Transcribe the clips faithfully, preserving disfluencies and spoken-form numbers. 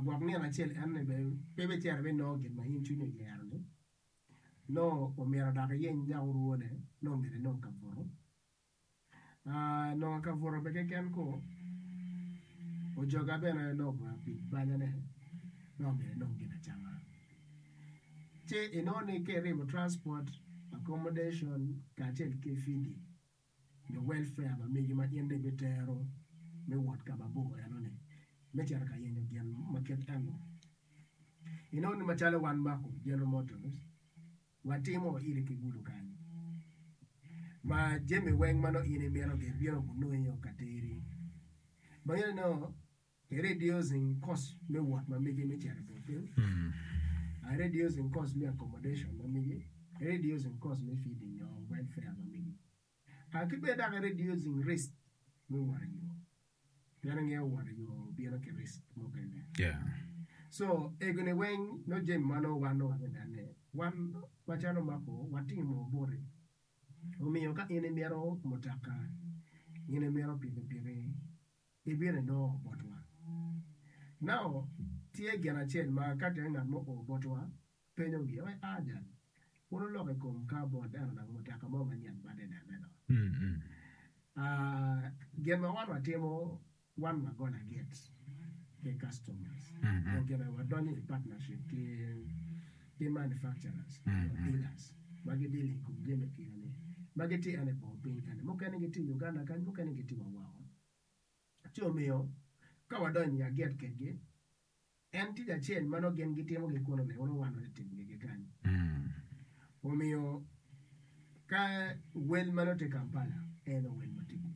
abwak ni na chel an be be be cher be no gen ma yin chunyo yer ne no o mera da yen ja uruone no mere no ka voro ah no ka voro be ke ken ko o joga be na no ba pi banya ne no mere no gina chama che inone ke remo transport accommodation ka chel ke feeding the welfare ma me ma yende betero me wat ka babo ya no ne me cher ka yen gen market ano inone ma chala wan ba ko General Motors watimo ile kigudu kani ma jeme weng mano ine mero ge biero buno yo kateri ba yene no reducing cost me wat ma me me cher bo Mm. I reducing cost me accommodation ma me reducing cost me feeding your welfare ma me I could be that reducing risk me worry you yana nge worry you biero ke risk mo kende Yeah. so egone weng no jem mano wano wane wan wachano mako watimo bore omiyo ka ine miero mutaka ine miero pide pide ibire no botwa now tie gana chen ma kate ngat mo o botwa penyo gi oi ajan uno loke kom ka bod ana na mutaka mo manyan bade na no Mm. Mm. ah gen ma wan watimo one ma gonna get the customers Mhm. okay we're done in partnership the the manufacturers Mhm. or dealers magi dealing ku geme kiyane magi ti ane po pin kane mo kane giti Uganda kan mo kane giti wa wao tio mio ka wadon ya get kege en ti da chen mano gen giti mo ge kono ne ono wano ti ge kan Mm. o mio ka wel mano te Kampala eno wel matigudo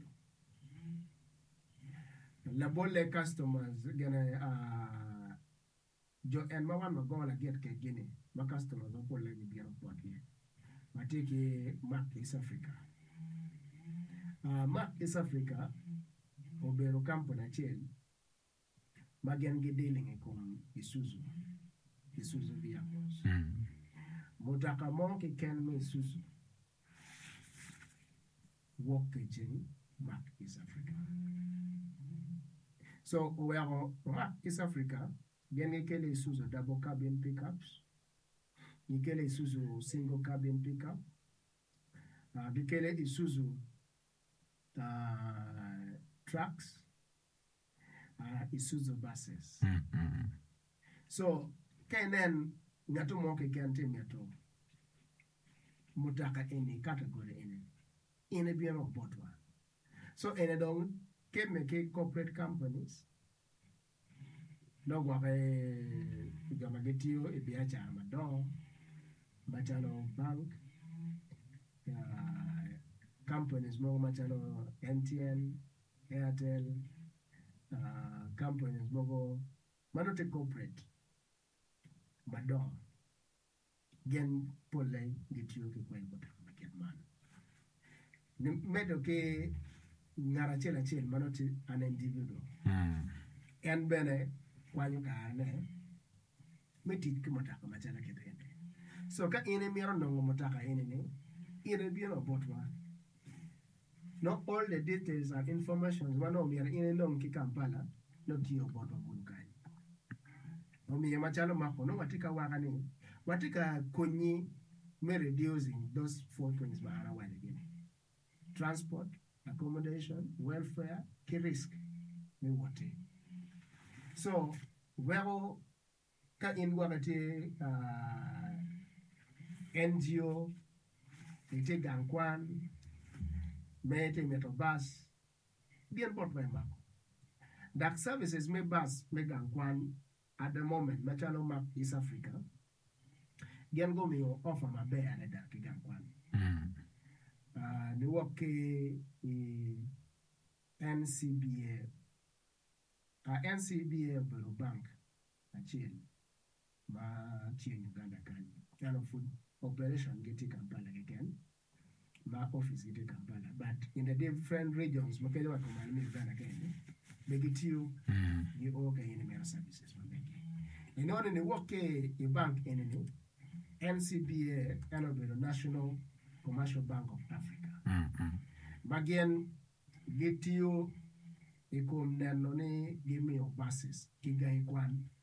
la bolle customers gana uh, jo en ma wan ma gola get ke gini ma customers o bolle ni biero pot ni ma tiki Mark East Africa uh, Mark East Africa obero company achiel ma gen gi dealing e kom Isuzu Isuzu vehicles Mm. mutaka mo ki ken me Isuzu wok ke jeng Mark East Africa so we are Mark East Africa gen gi kele Isuzu double cabin pickups gi kele Isuzu single cabin pickup uh, gi kele Isuzu uh, trucks uh, Isuzu buses Mm. Mm. so kenen ngato mo ke kente ngato mutaka eni category eni ene bien of botwa so ene don ke me ke corporate companies no gwa ke gama getio e biacha mado machalo bank uh, companies mo machalo N T N Airtel uh, companies mo mano te corporate mado gen pole getio ke kwen mutaka market man ni medo ke ngara chela chel mano ti an individual Mm. en bene kwanyo ka ne metit ke motaka machala ke dende so ka ine miero nongo motaka ine ne ine bieno botwa no all the details and information mano miero ine nong ki Kampala no tiyo botwa kulu kai omiyo machalo mako no watika waka ni watika konyi me reducing those four things mahara wale gini transport accommodation welfare ki risk me wote so wero ka in wakati uh, N G O ite gankwan mete meto bus bien bot by mako that services me bus me gankwan at the moment machalo map East Africa gen go mi offer ma be ane da ki gankwan Mm. uh, ni woke i N C B A uh, N C B A Baro Bank achiel ma chien Uganda kan kind of food operation geti Kampala again ma office geti Kampala but in the different regions makele wa komani Uganda kan they get you Mm. you all can in the services ma bege in order ni woke i bank enene N C B A and the National Commercial Bank of Africa Mm. Mm. Bagien get you ikom neno ni give me your buses kiga ikwan